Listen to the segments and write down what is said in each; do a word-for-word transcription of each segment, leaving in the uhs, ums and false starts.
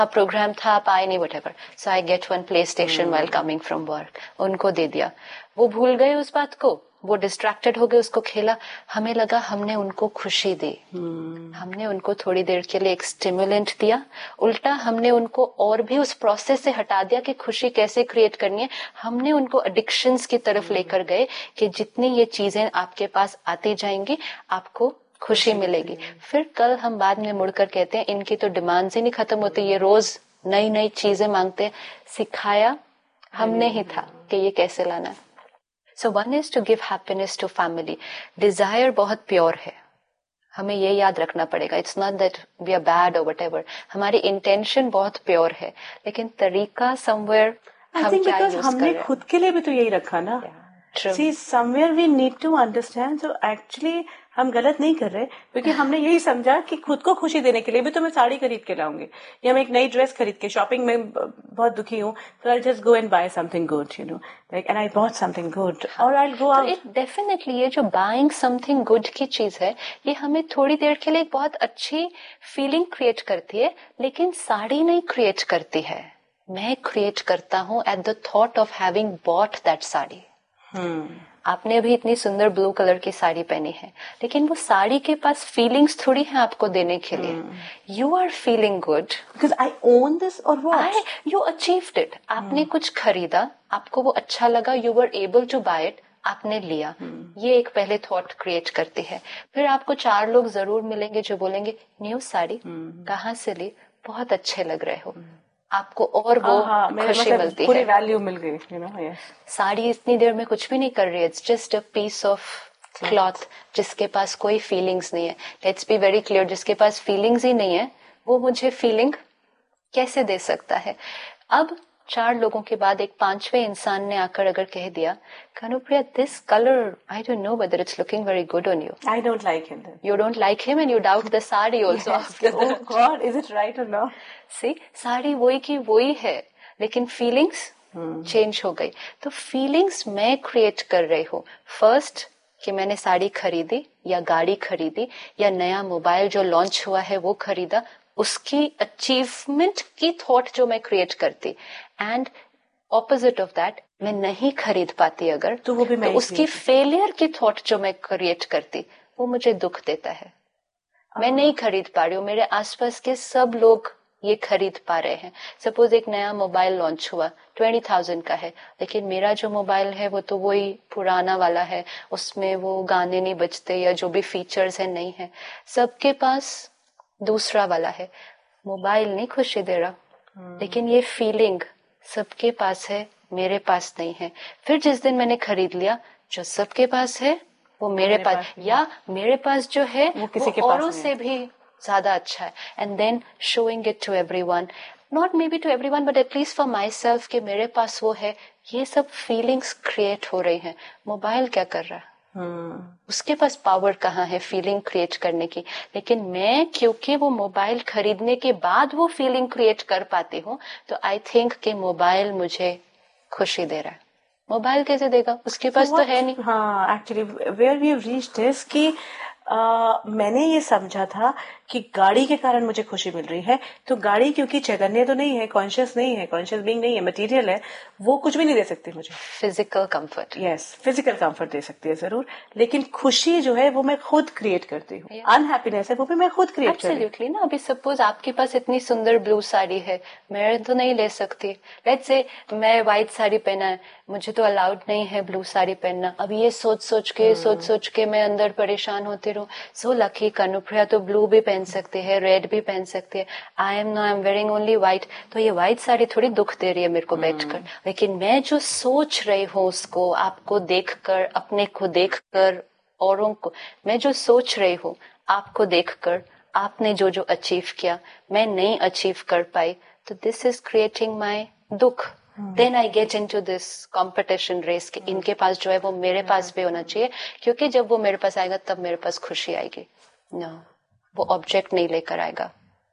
Programme था, आप आए नहीं, whatever, so I get one play station while coming from work, उनको दे दिया, वो भूल गए उस बात को, वो डिस्ट्रैक्टेड हो गए, उसको खेला, हमें लगा हमने उनको खुशी दी, hmm. हमने उनको थोड़ी देर के लिए एक स्टिमुलेंट दिया, उल्टा हमने उनको और भी उस प्रोसेस से हटा दिया कि खुशी कैसे क्रिएट करनी है, हमने उनको एडिक्शंस की तरफ hmm. लेकर गए कि जितनी ये चीजें आपके पास आती जाएंगी आपको खुशी मिलेगी। फिर कल हम बाद में मुड़कर कहते हैं इनकी तो डिमांड्स ही नहीं खत्म होती, ये रोज नई नई चीजें मांगते हैं, सिखाया हमने ही था कि ये कैसे लाना है। So one is to give happiness to family. Dzire बहुत प्योर है, हमें ये याद रखना पड़ेगा, it's not that we are bad और व्हाटएवर, हमारी इंटेंशन बहुत प्योर है, लेकिन तरीका समवेयर हम क्या यूज कर रहे हैं। हमने खुद के लिए भी तो यही रखा ना। See, somewhere we need to understand, so actually हम गलत नहीं कर रहे, क्योंकि हमने यही समझा कि खुद को खुशी देने के लिए भी तो मैं साड़ी खरीद के लाऊंगी, या मैं एक नई ड्रेस खरीद के, शॉपिंग में बहुत दुखी हूँ, तो I just go and bye something good, you know, like, and I bought something good, और आई गो आउट। डेफिनेटली ये जो बाइंग समथिंग गुड की चीज है, ये हमें थोड़ी देर के लिए बहुत अच्छी फीलिंग क्रिएट करती है, लेकिन साड़ी नहीं क्रिएट करती है, मैं क्रिएट करता हूँ at the thought of having bought that sari. Hmm. आपने अभी इतनी सुंदर ब्लू कलर की साड़ी पहनी है, लेकिन वो साड़ी के पास फीलिंग्स थोड़ी है आपको देने के लिए। You are feeling good because I own this और व्हाट, यू अचीव्ड इट, आपने hmm. कुछ खरीदा, आपको वो अच्छा लगा, you were able to bye it, आपने लिया, hmm. ये एक पहले थॉट क्रिएट करती है। फिर आपको चार लोग जरूर मिलेंगे जो बोलेंगे न्यू साड़ी hmm. कहाँ से ली, बहुत अच्छे लग रहे हो, hmm. आपको और वो खुशी मिलती है, पूरी वैल्यू मिल गई, यू नो। यस, साड़ी इतनी देर में कुछ भी नहीं कर रही है, it's just a piece of cloth जिसके पास कोई फीलिंग्स नहीं है। लेट्स बी वेरी क्लियर, जिसके पास फीलिंग्स ही नहीं है वो मुझे फीलिंग कैसे दे सकता है। अब चार लोगों के बाद एक पांचवें इंसान ने आकर अगर कह दिया, Kanupriya this colour I don't know whether it's looking very good on you, I don't like him, you don't like him and you doubt the sari also, oh God, is it right और नॉट? सी, साड़ी वही की वही है, लेकिन feelings change hmm. हो गई। तो feelings मैं क्रिएट कर रही हूँ। फर्स्ट कि मैंने साड़ी खरीदी या गाड़ी खरीदी या नया मोबाइल जो लॉन्च हुआ है वो खरीदा, उसकी अचीवमेंट की थॉट जो मैं क्रिएट करती, एंड ऑपोजिट ऑफ दैट मैं नहीं खरीद पाती अगर, तो वो भी मैं तो उसकी फेलियर की थॉट जो मैं क्रिएट करती वो मुझे दुख देता है। मैं नहीं खरीद पा रही हूँ, मेरे आसपास के सब लोग ये खरीद पा रहे हैं। सपोज एक नया मोबाइल लॉन्च हुआ, ट्वेंटी थाउजेंड का है, लेकिन मेरा जो मोबाइल है वो तो वही पुराना वाला है, उसमें वो गाने नहीं बजते या जो भी फीचर्स है नहीं है, सबके पास दूसरा वाला है। मोबाइल नहीं खुशी दे रहा, hmm. लेकिन ये फीलिंग सबके पास है, मेरे पास नहीं है। फिर जिस दिन मैंने खरीद लिया, जो सबके पास है वो मेरे, मेरे पास, पास या मेरे पास जो है वो किसी के औरों से भी ज्यादा अच्छा है, and then showing it to everyone, not may be to everyone but at least for my self कि मेरे पास वो है। ये सब फीलिंग्स क्रिएट हो रही हैं। मोबाइल क्या कर रहा है? hmm. उसके पास पावर कहाँ है फीलिंग क्रिएट करने की, लेकिन मैं क्योंकि वो मोबाइल खरीदने के बाद वो फीलिंग क्रिएट कर पाती हूँ, तो आई थिंक कि मोबाइल मुझे खुशी दे रहा है। मोबाइल कैसे देगा, उसके पास so तो है नहीं। हाँ, actually where we have reached this कि Uh, मैंने ये समझा था कि गाड़ी के कारण मुझे खुशी मिल रही है, तो गाड़ी क्योंकि चैतन्य तो नहीं है, कॉन्शियस नहीं है, कॉन्शियस बीइंग नहीं है, मटेरियल है, वो कुछ भी नहीं दे सकती मुझे। Physical comfort, yes, physical comfort दे सकती है जरूर, लेकिन खुशी जो है वो मैं खुद क्रिएट करती हूँ। अनहैप्पीनेस है वो भी मैं खुद क्रिएट करती हूँ। एब्सोल्युटली ना। अभी सपोज आपके पास इतनी सुंदर ब्लू साड़ी है, मैं तो नहीं ले सकती। लेट्स से मैं व्हाइट साड़ी पहना है, मुझे तो अलाउड नहीं है ब्लू साड़ी पहनना। अब ये सोच सोच के hmm. सोच सोच के मैं अंदर परेशान होती रहूं। सो लकी, कानुप्रिया तो ब्लू भी पहन सकते हैं, रेड भी पहन सकते हैं, I am no I am wearing only white. तो ये व्हाइट साड़ी थोड़ी दुख दे रही है मेरे को hmm. बैठकर, लेकिन मैं जो सोच रही हूँ उसको, आपको देखकर, अपने को देखकर, औरों को, मैं जो सोच रही हूँ आपको देखकर, आपने जो जो अचीव किया मैं नहीं अचीव कर पाई, तो दिस इज क्रिएटिंग माई दुख। Then I get into this competition race कि इनके पास जो है वो मेरे पास भी होना चाहिए, क्योंकि जब वो मेरे पास आएगा तब मेरे पास खुशी आएगी। नो, वो ऑब्जेक्ट नहीं लेकर आएगा,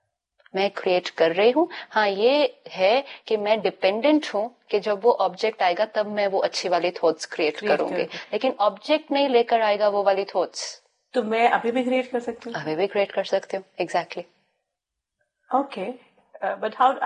मैं क्रिएट कर रही हूँ। हाँ, ये है कि मैं डिपेंडेंट हूँ कि जब वो ऑब्जेक्ट आएगा तब मैं वो अच्छी वाली थॉट्स क्रिएट करूंगी, लेकिन ऑब्जेक्ट नहीं लेकर आएगा वो वाली थॉट्स, तो मैं अभी भी क्रिएट कर सकती हूँ। अभी भी क्रिएट कर सकती हूँ। एग्जैक्टली। Okay, but how